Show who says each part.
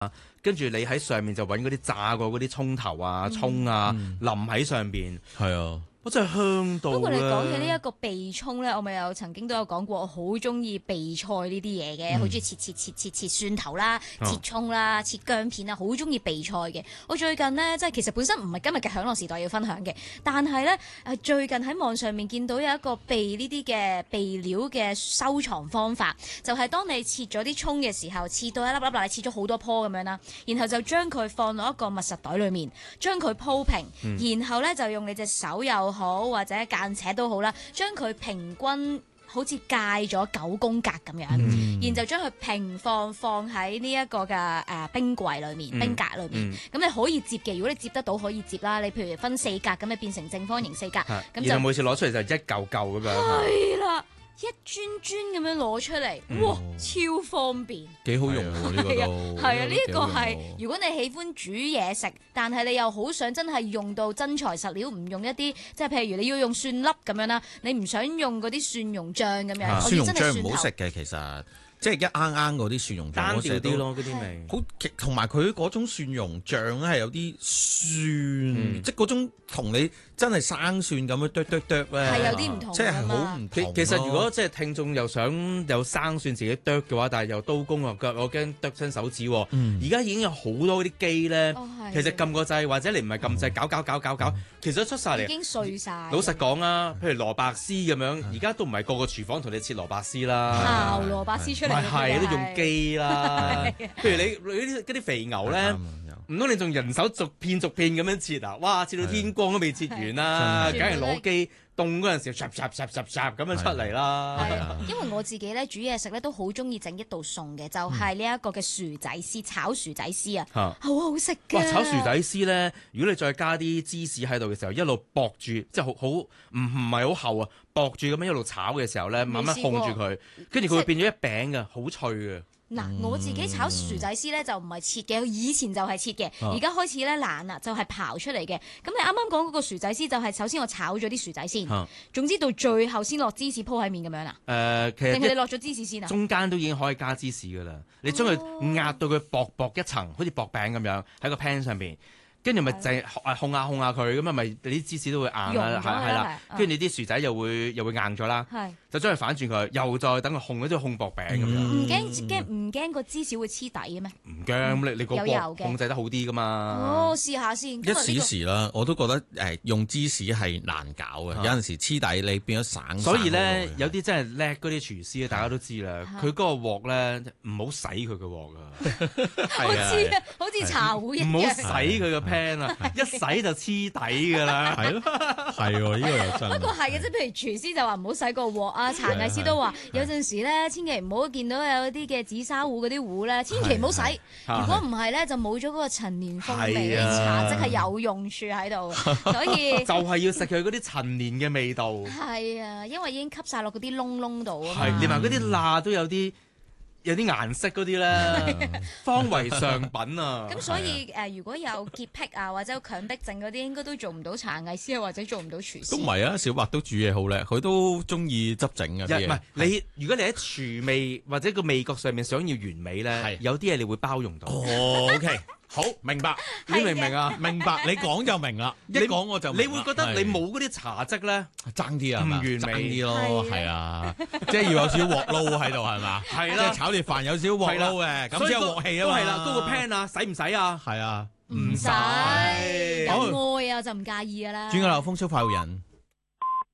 Speaker 1: 跟住你喺上面就揾嗰啲炸過嗰啲葱頭啊、葱啊，淋喺上邊。
Speaker 2: 係啊。
Speaker 1: 我真係香到。
Speaker 3: 不過你講起呢一個備葱咧，我咪有曾經都有講過，我好中意備菜呢啲嘢嘅，好中意切蒜頭啦、切葱啦、切薑片啊，好中意備菜嘅。我最近呢，即係其實本身唔係今日嘅享樂時代要分享嘅，但係咧最近喺網上面見到有一個備呢啲嘅備料嘅收藏方法，就係當你切咗啲葱嘅時候，切到一粒粒啦，你切咗好多棵咁樣啦，然後就將佢放落一個密實袋裏面，將佢鋪平，然後咧就用你隻手又好或者間尺都好啦，將佢平均好似界咗9宮格咁樣，然後就將佢平放喺呢一個嘅冰櫃裏面、冰格裏面。咁你可以摺嘅，如果你摺得到可以摺啦。你譬如分4格咁，你變成正方形4格，咁
Speaker 1: 然後每次攞出嚟就一嚿嚿咁樣。
Speaker 3: 係啦。一磚咁樣攞出嚟，哇，超方便，
Speaker 2: 幾好用喎呢個都。
Speaker 3: 係啊，呢個係如果你喜歡煮嘢食，但係你又好想真係用到真材實料，唔用一啲即係譬如你要用蒜粒咁樣啦，你唔想用嗰啲蒜蓉醬咁樣，
Speaker 2: 蒜蓉醬唔好食嘅其實。即係一啱啱嗰啲蒜蓉醬，
Speaker 1: 單調啲咯，嗰啲味。
Speaker 2: 好，同埋佢嗰種蒜蓉醬咧係有啲酸，即係嗰種同你真係生蒜咁樣剁咧，
Speaker 3: 係有啲唔同。
Speaker 2: 即係好唔同。
Speaker 1: 其實如果即係聽眾又想有生蒜自己剁嘅話，但係又刀工啊腳，我驚剁親手指。而家已經有好多嗰啲機咧，其實撳個掣或者你唔係撳掣搞，其實都出晒嚟。
Speaker 3: 已經碎晒。
Speaker 1: 老實講啊，譬如蘿蔔絲咁樣，而家都唔係個個廚房同你切蘿蔔絲啦。
Speaker 3: 刨蘿蔔絲出嚟。
Speaker 1: 咪係都用機啦，譬如你嗰啲肥牛咧，唔通你仲人手逐片咁樣切啊？哇，切到天光都未切完啦，梗係攞機凍嗰陣時，唰咁樣出嚟啦。
Speaker 3: 係啊，因為我自己咧煮嘢食咧都好中意整一道餸嘅，就係呢一個嘅薯仔絲，炒薯仔絲啊，好好食嘅。
Speaker 1: 哇，炒薯仔絲咧，如果你再加啲芝士喺度嘅時候，一路駁住，即係好唔係好厚啊，駁住咁樣一路炒嘅時候咧，慢慢控住佢，跟住佢會變咗一餅嘅，好脆嘅。
Speaker 3: 嗱，我自己炒薯仔絲咧就唔係切嘅，以前就係切嘅，而家開始咧懶啦，就係刨出嚟嘅。咁你啱啱講嗰個薯仔絲就係首先我炒咗啲薯仔先，總之到最後先落芝士鋪喺面咁樣啦。
Speaker 1: 其實
Speaker 3: 定係你落咗芝士先啊？
Speaker 1: 中間都已經可以加芝士噶啦，你將佢壓到佢薄一層，好似薄餅咁樣喺個 pan 上邊。跟住咪就係控下佢，咁啊咪啲芝士都會硬啦，係啦。跟住你啲薯仔又會硬咗啦，就將佢反轉佢，又再等佢控嗰啲控薄餅咁樣。
Speaker 3: 唔驚個芝士會黐底嘅咩？
Speaker 1: 唔驚，你個鑊控制得好啲噶嘛。
Speaker 3: 哦，試下先。
Speaker 2: 一時啦，我都覺得用芝士係難搞嘅，有陣時黐底你變咗散。
Speaker 1: 所以咧，有啲真係叻嗰啲廚師，大家都知啦。佢嗰個鑊咧唔好洗佢個鑊啊。
Speaker 3: 好似茶壺一樣。
Speaker 1: 唔好洗佢個 pan 啊！一洗就黐底㗎啦。
Speaker 2: 係咯，係喎，呢個又真。
Speaker 3: 不過係嘅，即係譬如廚師就話唔好洗個鑊啊，茶藝師都話有陣時咧，千祈唔好見到有啲嘅紫砂壺嗰啲壺咧，千祈唔好洗。如果唔係咧，就冇咗嗰個陳年風味，茶即係有用處喺度，所以
Speaker 1: 就係要食佢嗰啲陳年嘅味道。
Speaker 3: 係啊，因為已經吸晒落嗰啲窿度啊嘛。
Speaker 1: 係，連埋嗰啲罅都有啲顏色嗰啲咧，方為上品啊！
Speaker 3: 咁所以如果有潔癖啊或者有強迫症嗰啲，應該都做唔到茶藝師啊，或者做唔到廚師。
Speaker 2: 都唔係啊，小白都煮嘢好叻，佢都中意執整嘅啲嘢。
Speaker 1: 唔係如果你喺廚味或者個味覺上面想要完美咧，有啲嘢你會包容到。
Speaker 2: OK。好，明白，
Speaker 1: 你明唔明啊？
Speaker 2: 明白，你講就明啦。一講我就明。
Speaker 1: 你會覺得你冇嗰啲茶質咧，
Speaker 2: 爭啲啊，
Speaker 1: 唔完美
Speaker 2: 啲咯，係啊，即係要有少少鑊撈喺度係嘛？係啦，即係炒碟飯有少少鑊撈嘅，咁先有鑊氣啊嘛。
Speaker 1: 係啦，嗰個 pan 啊，使唔使啊？
Speaker 2: 係啊，
Speaker 3: 唔使，有愛啊就唔介意噶啦。
Speaker 2: 轉個流風騷快活人。